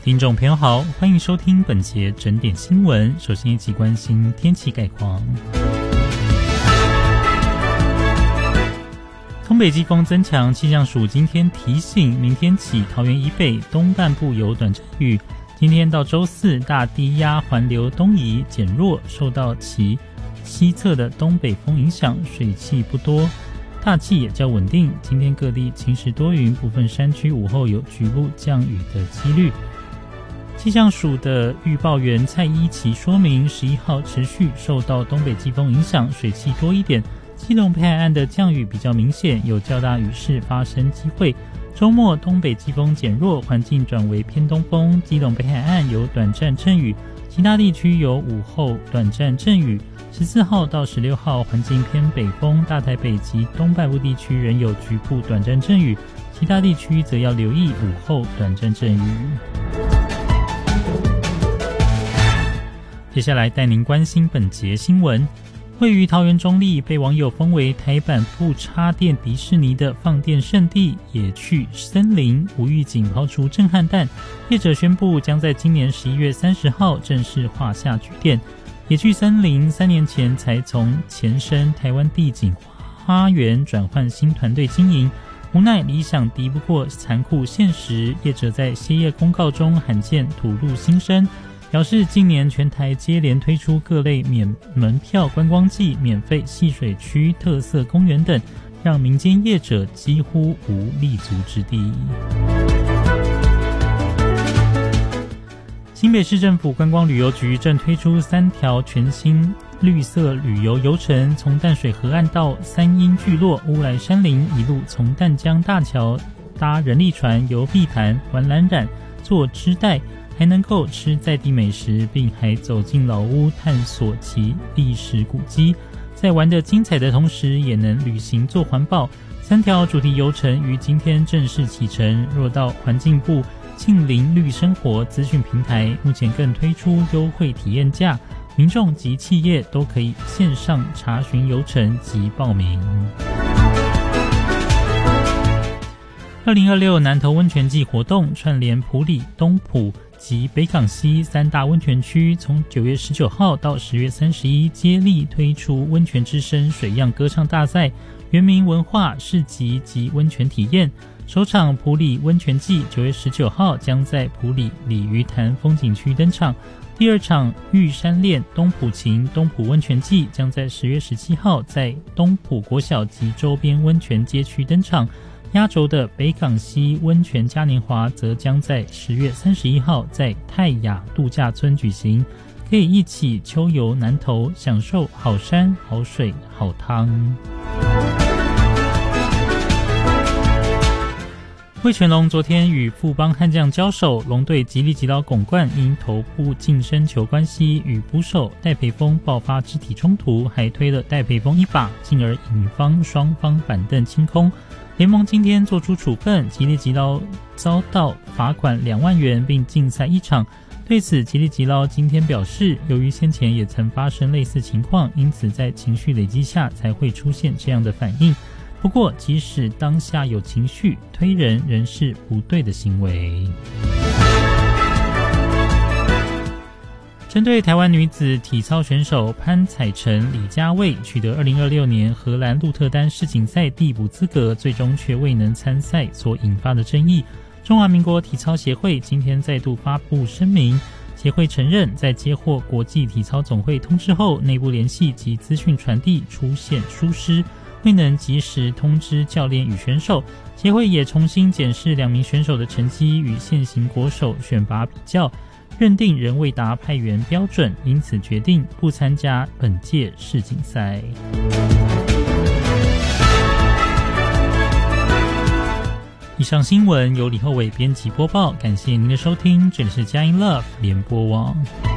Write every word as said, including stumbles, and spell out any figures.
听众朋友好，欢迎收听本节整点新闻。首先一起关心天气概况。东北季风增强，气象署今天提醒，明天起桃园以北东半部有短阵雨。今天到周四，大低压环流东移减弱，受到其西侧的东北风影响，水汽不多，大气也较稳定。今天各地晴时多云，部分山区午后有局部降雨的几率。气象署的预报员蔡依琪说明，十一号持续受到东北季风影响，水汽多一点，基隆北海岸的降雨比较明显，有较大雨势发生机会。周末东北季风减弱，环境转为偏东风，基隆北海岸有短暂阵雨，其他地区有午后短暂阵雨。十四号到十六号环境偏北风，大台北及东半部地区仍有局部短暂阵雨，其他地区则要留意午后短暂阵雨。接下来带您关心本节新闻。位于桃园中壢，被网友封为台版不插电迪士尼的放电圣地野趣森林，无预警抛出震撼弹，业者宣布将在今年十一月三十号正式画下句点。野趣森林三年前才从前身台湾地景花园转换新团队经营，无奈理想敌不过残酷现实，业者在歇业公告中罕见吐露心声，表示近年全台接连推出各类免门票观光季、免费戏水区、特色公园等，让民间业者几乎无立足之地。新北市政府观光旅游局正推出三条全新绿色旅游游程，从淡水河岸到三阴聚落、乌来山林，一路从淡江大桥搭人力船游碧潭、玩蓝染、坐织带，还能够吃在地美食，并还走进老屋探索其历史古迹，在玩得精彩的同时也能旅行做环保。三条主题游程于今天正式启程，若到环境部近邻绿生活资讯平台，目前更推出优惠体验价，民众及企业都可以线上查询游程及报名。二零二六南投温泉季活动串联埔里、东埔及北港溪三大温泉区，从九月十九号到十月三十一接力推出温泉之声水漾歌唱大赛、原民文化市集及温泉体验。首场埔里温泉季九月十九号将在埔里鲤鱼潭风景区登场，第二场玉山恋东埔情东埔温泉季将在十月十七号在东埔国小及周边温泉街区登场，压轴的北港溪温泉嘉年华则将在十月三十一号在泰雅度假村举行，可以一起秋游南投，享受好山好水好汤。味全龙昨天与富邦悍将交手，龙队吉力吉捞拱冠，因头部近身球关系与捕手戴培峰爆发肢体冲突，还推了戴培峰一把，进而引方双方板凳清空。联盟今天做出处分，吉力吉捞遭到罚款两万元，并禁赛一场。对此，吉力吉捞今天表示，由于先前也曾发生类似情况，因此在情绪累积下才会出现这样的反应。不过，即使当下有情绪，推人仍是不对的行为。针对台湾女子体操选手潘彩晨、李佳蔚取得二零二六年荷兰鹿特丹世锦赛递补资格，最终却未能参赛所引发的争议，中华民国体操协会今天再度发布声明，协会承认在接获国际体操总会通知后，内部联系及资讯传递出现疏失，未能及时通知教练与选手。协会也重新检视两名选手的成绩与现行国手选拔比较，认定仍未达派员标准，因此决定不参加本届世锦赛。以上新闻由李厚伟编辑播报，感谢您的收听，这里是佳音 Love 联播网。